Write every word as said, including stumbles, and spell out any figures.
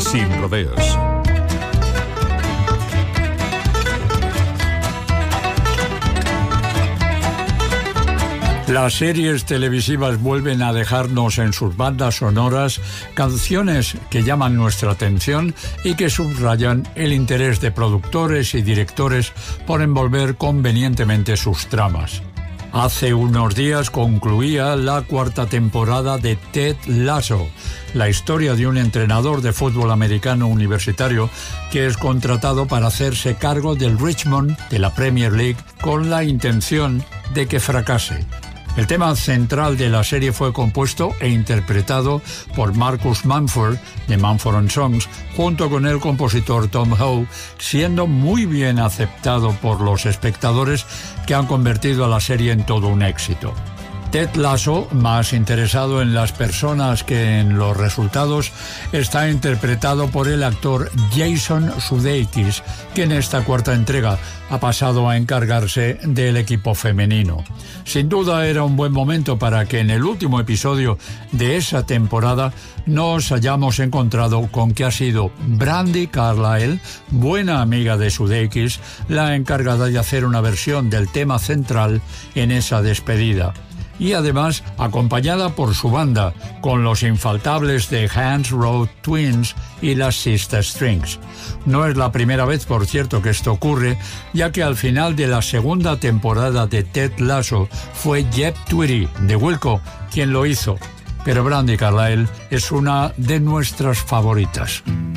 Sin rodeos. Las series televisivas vuelven a dejarnos en sus bandas sonoras canciones que llaman nuestra atención y que subrayan el interés de productores y directores por envolver convenientemente sus tramas. Hace unos días concluía la cuarta temporada de Ted Lasso, la historia de un entrenador de fútbol americano universitario que es contratado para hacerse cargo del Richmond de la Premier League con la intención de que fracase. El tema central de la serie fue compuesto e interpretado por Marcus Mumford de Mumford and Sons, junto con el compositor Tom Howe, siendo muy bien aceptado por los espectadores que han convertido a la serie en todo un éxito. Ted Lasso, más interesado en las personas que en los resultados, está interpretado por el actor Jason Sudeikis, que en esta cuarta entrega ha pasado a encargarse del equipo femenino. Sin duda era un buen momento para que en el último episodio de esa temporada nos hayamos encontrado con que ha sido Brandi Carlile, buena amiga de Sudeikis, la encargada de hacer una versión del tema central en esa despedida. Y además acompañada por su banda, con los infaltables The Hands Road Twins y las Sister Strings. No es la primera vez, por cierto, que esto ocurre, ya que al final de la segunda temporada de Ted Lasso fue Jeb Tweedy, de Wilco, quien lo hizo. Pero Brandi Carlile es una de nuestras favoritas.